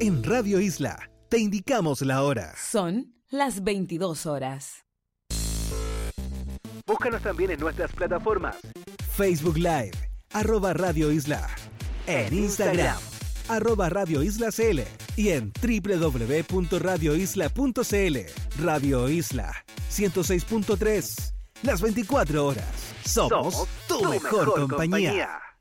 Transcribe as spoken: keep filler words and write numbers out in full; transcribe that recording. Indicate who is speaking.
Speaker 1: En Radio Isla te indicamos la hora.
Speaker 2: Son las veintidós horas.
Speaker 1: Búscanos también en nuestras plataformas. Facebook Live, arroba Radio Isla. En Instagram, arroba Radio Isla C L. Y en doble u doble u doble u punto radio isla punto c l. Radio Isla, ciento seis punto tres. Las veinticuatro horas. Somos, Somos tu, tu mejor, mejor compañía. compañía.